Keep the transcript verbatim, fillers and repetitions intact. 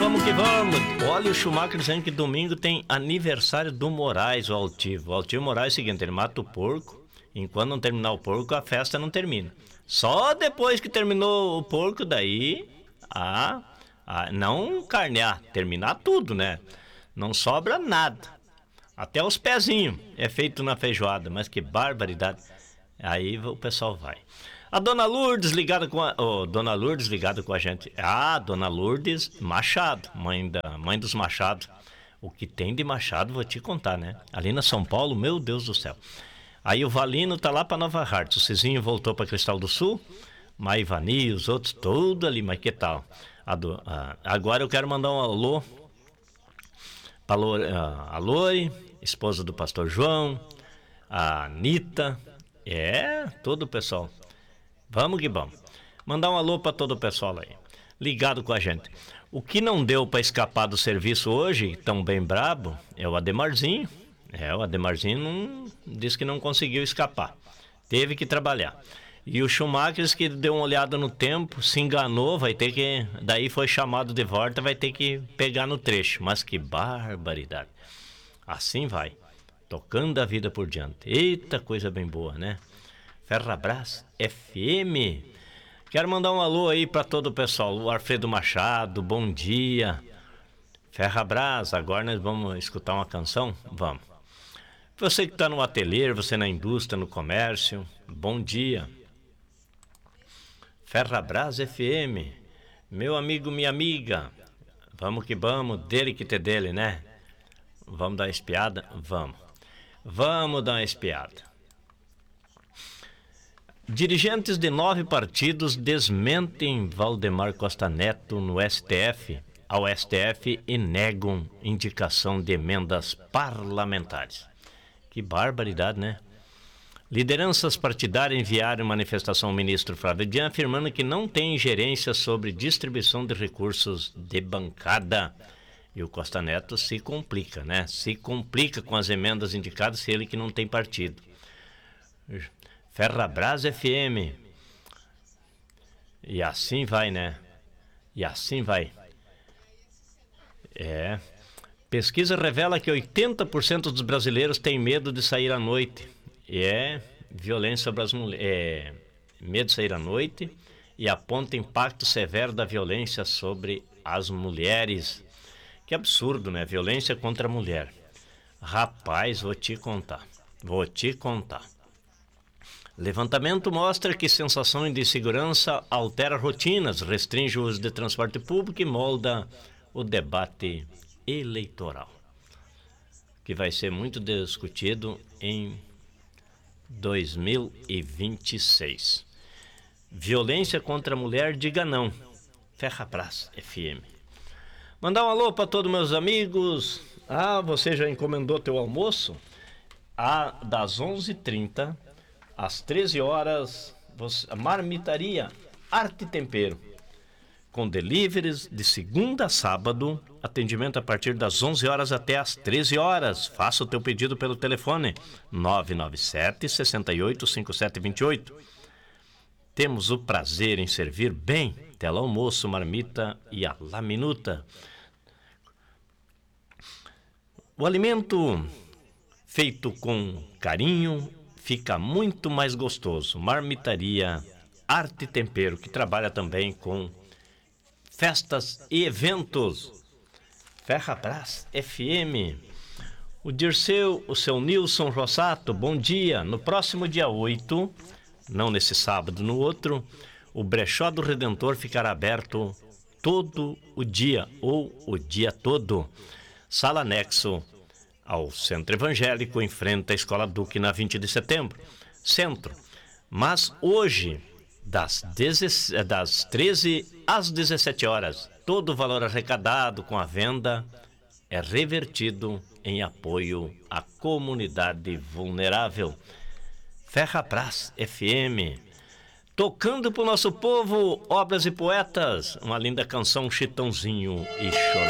vamos que vamos. Olha o Schumacher dizendo que domingo tem aniversário do Moraes, o Altivo. O Altivo Moraes é o seguinte, ele mata o porco, enquanto não terminar o porco, a festa não termina. Só depois que terminou o porco, daí, ah, ah, não carnear, terminar tudo, né? Não sobra nada. Até os pezinhos é feito na feijoada, mas que barbaridade. Aí o pessoal vai. A Dona Lourdes ligada com a... Oh, Dona Lourdes ligada com a gente. Ah, Dona Lourdes Machado, mãe, da, mãe dos Machado. O que tem de Machado, vou te contar, né? Ali na São Paulo, meu Deus do céu. Aí o Valino tá lá pra Nova Hartz. O Cizinho voltou pra Cristal do Sul. Maivani, os outros, tudo ali, mas que tal? A do, a, agora eu quero mandar um alô pra Lore, a, a Lore, esposa do pastor João, a Anitta, é, todo o pessoal. Vamos que vamos. Mandar um alô para todo o pessoal aí, ligado com a gente. O que não deu para escapar do serviço hoje, tão bem brabo, é o Ademarzinho. É, o Ademarzinho não, disse que não conseguiu escapar. Teve que trabalhar. E o Schumacher que deu uma olhada no tempo, se enganou, vai ter que... Daí foi chamado de volta, vai ter que pegar no trecho. Mas que barbaridade. Assim vai, tocando a vida por diante. Eita, coisa bem boa, né? Ferrabras F M. Quero mandar um alô aí para todo o pessoal. O Alfredo Machado, bom dia. Ferrabras, agora nós vamos escutar uma canção? Vamos. Você que está no ateliê, você na indústria, no comércio, bom dia. Ferrabras F M, meu amigo, minha amiga. Vamos que vamos, dele que te dele, né? Vamos dar uma espiada? Vamos. Vamos dar uma espiada. Dirigentes de nove partidos desmentem Valdemar Costa Neto no S T F, ao S T F e negam indicação de emendas parlamentares. Que barbaridade, né? Lideranças partidárias enviaram manifestação ao ministro Flávio Dino afirmando que não tem ingerência sobre distribuição de recursos de bancada. E o Costa Neto se complica, né? Se complica com as emendas indicadas, se ele que não tem partido. Ferrabras F M. E assim vai, né? E assim vai. É. Pesquisa revela que oitenta por cento dos brasileiros têm medo de sair à noite. E é violência sobre as mulheres. É medo de sair à noite e aponta impacto severo da violência sobre as mulheres. Que absurdo, né? Violência contra a mulher. Rapaz, vou te contar. Vou te contar. Levantamento mostra que sensação de insegurança altera rotinas, restringe o uso de transporte público e molda o debate eleitoral, que vai ser muito discutido em dois mil e vinte e seis. Violência contra a mulher, diga não. Ferrabras F M. Mandar um alô para todos meus amigos. Ah, você já encomendou teu almoço? Ah, das onze e trinta às treze horas, você, a Marmitaria Arte e Tempero, com deliveries de segunda a sábado, atendimento a partir das onze horas até às treze horas. Faça o teu pedido pelo telefone nove nove sete, seis oito, cinco sete dois oito. Temos o prazer em servir bem. Tela almoço, marmita e a la minuta. O alimento feito com carinho fica muito mais gostoso. Marmitaria Arte e Tempero, que trabalha também com festas e eventos. Ferrabras F M. O Dirceu, o seu Nilson Rossato, bom dia. No próximo dia oito, não nesse sábado, no outro, o Brechó do Redentor ficará aberto todo o dia, ou o dia todo. Sala anexo ao Centro Evangélico, enfrenta a Escola Duque na vinte de setembro. Centro. Mas hoje, das, dezesseis, das treze às dezessete horas, todo o valor arrecadado com a venda é revertido em apoio à comunidade vulnerável. Ferrabras F M. Tocando pro nosso povo, obras e poetas, uma linda canção, Chitãozinho e Chororó.